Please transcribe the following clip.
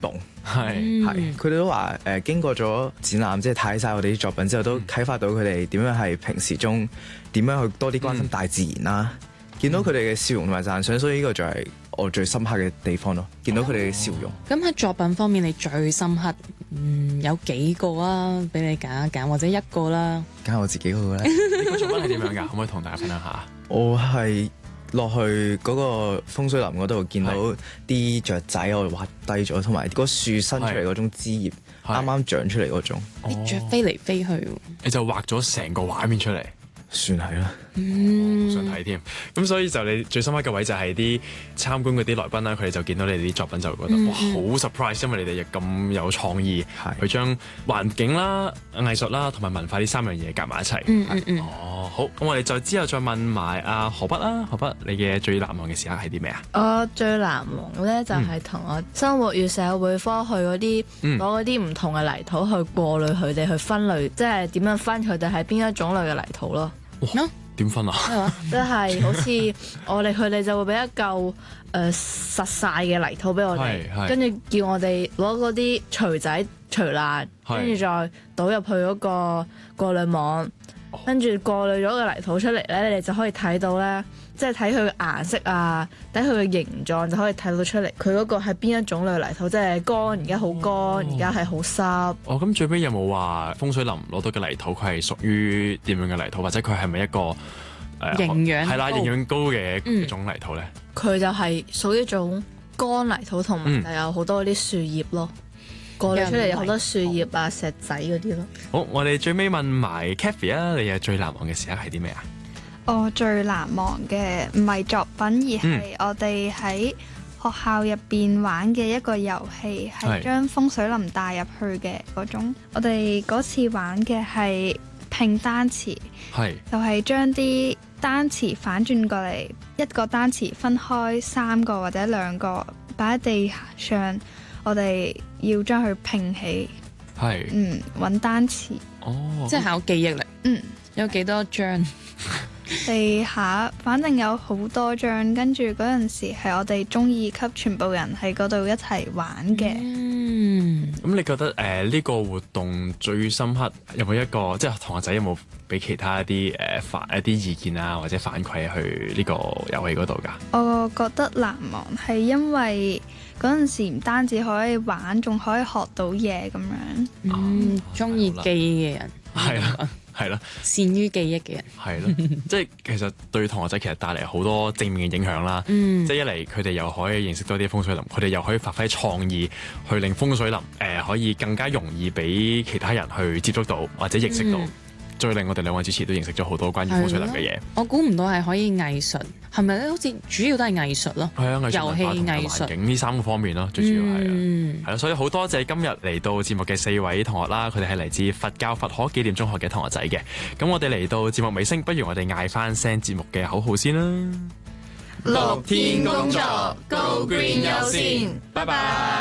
動。 係佢哋都話經過咗展覽，即係睇晒我哋啲作品之後，都啟發到佢哋點樣係平時中點樣去多啲關心大自然啦。見到佢哋嘅笑容同埋讚賞，所以呢個就係我最深刻嘅地方咯。見到佢哋嘅笑容。 咁喺作品方面，你最深刻有幾個啊？俾你揀一揀，或者一個啦。 揀我自己嗰個咧。 呢個作品係點樣㗎？可唔可以同大家分享下？ 我係落去嗰個風水林嗰度，見到啲雀仔，我畫低咗，同埋嗰樹伸出嚟嗰種枝葉，啱啱長出嚟嗰種。 啲雀飛嚟飛去， 你就畫咗成個畫面出嚟。 算係啦， 想睇添，咁所以就你最深刻嘅位就係啲參觀嗰啲來賓啦，佢哋就見到你哋啲作品就覺得哇好 surprise， 因為你哋亦咁有創意，去將環境啦、藝術啦同埋文化呢三樣嘢夾埋一齊。好，咁我哋之後再問埋阿河北啦，河北你嘅最難忘嘅時刻係啲咩啊？ 我最難忘咧就係同我生活與社會科去嗰啲攞嗰啲唔同嘅泥土去過濾佢哋，去分類，即係點樣分佢哋係邊一種類嘅泥土咯。 點分啊？ 即係好似佢哋就會俾一嚿實晒嘅泥土俾我哋，跟住叫我哋攞嗰啲錘仔錘爛，跟住再倒入去嗰個過濾網，跟住過濾咗個泥土出嚟咧，你哋就可以睇到咧，即係睇佢嘅顏色啊，睇佢嘅形狀就可以睇到出嚟，佢嗰個係邊一種類泥土，即係乾，而家好乾，而家係好濕。咁最尾有冇話風水林攞到嘅泥土，佢係屬於點樣嘅泥土，或者佢係咪一個營養係啦營養高嘅一種泥土咧？ 佢就係屬於一種乾泥土，同埋就有好多啲樹葉咯。過濾出嚟有好多樹葉啊、石仔嗰啲咯。 好，我哋最尾問埋 Kathy 啊，你嘅最難忘嘅時刻係啲咩啊？ 我最難忘嘅唔係作品，而係我哋喺學校入邊玩嘅一個遊戲，係將風水林帶入去嘅嗰種。我哋嗰次玩嘅係拼單詞，就係將啲單詞反轉過嚟，一個單詞分開3個或者2個擺喺地上，我哋要將佢拼起。揾單詞。 即係考記憶力。有幾多張？ 地下反正有好多張，跟住嗰陣時係我哋中二級全部人喺嗰度一齊玩嘅。 咁你覺得呢個活動最深刻有冇一個，即係同學仔有冇俾其他一啲一啲意見啊，或者反饋去呢個遊戲嗰度㗎？ 我覺得難忘係因為嗰陣時唔單止可以玩，仲可以學到嘢咁樣。 中意記嘅人係啦， 善於記憶嘅人係咯，即係其實對同學仔其實帶嚟好多正面嘅影響啦。即係一嚟佢哋又可以認識多啲風水林，佢哋又可以發揮創意去令風水林可以更加容易俾其他人去接觸到或者認識到。最令我哋兩位主持都認識咗好多關於風水林嘅嘢。 我估唔到係可以藝術，係咪咧？好似主要都係藝術咯。 係啊，藝術、 遊戲、藝術、環境呢3個方面咯，最主要係啊。所以好多謝今日嚟到節目嘅4位同學啦，佢哋係嚟自佛教佛可紀念中學嘅同學仔嘅。咁我哋嚟到節目尾聲，不如我哋嗌翻聲節目嘅口號先啦。 綠天工作 Go Green 優先，拜拜。